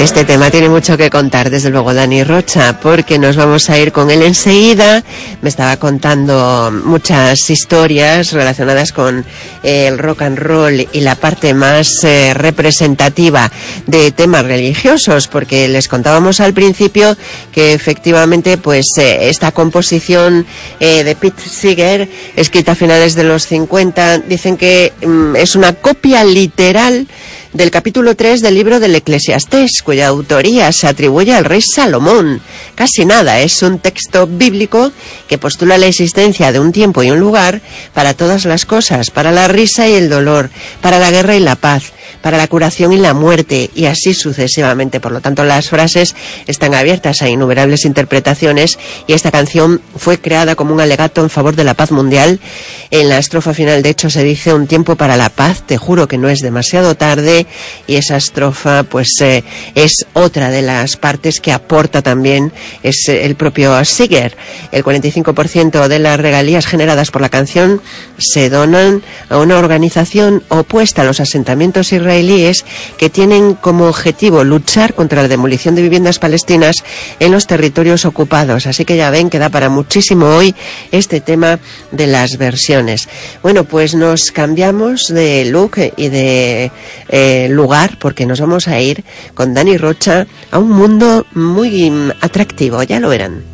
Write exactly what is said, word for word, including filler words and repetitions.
Este tema tiene mucho que contar, desde luego, Dani Rocha, porque nos vamos a ir con él enseguida. Me estaba contando muchas historias relacionadas con eh, el rock and roll y la parte más eh, representativa de temas religiosos, porque les contábamos al principio que efectivamente pues eh, esta composición eh, de Pete Seeger, escrita a finales de los cincuenta, dicen que mm, es una copia literal del capítulo tres del libro del Eclesiastés, cuya autoría se atribuye al rey Salomón. Casi nada, es un texto bíblico que postula la existencia de un tiempo y un lugar para todas las cosas, para la risa y el dolor, para la guerra y la paz, para la curación y la muerte, y así sucesivamente. Por lo tanto, las frases están abiertas a innumerables interpretaciones, y esta canción fue creada como un alegato en favor de la paz mundial. En la estrofa final, de hecho, se dice: un tiempo para la paz, te juro que no es demasiado tarde, y esa estrofa pues eh, es otra de las partes que aporta también es el propio Seeger. El cuarenta y cinco por ciento de las regalías generadas por la canción se donan a una organización opuesta a los asentamientos israelíes que tienen como objetivo luchar contra la demolición de viviendas palestinas en los territorios ocupados. Así que ya ven que da para muchísimo hoy este tema de las versiones. Bueno, pues nos cambiamos de look y de eh, lugar, porque nos vamos a ir con Dani Rocha a un mundo muy atractivo, ya lo verán.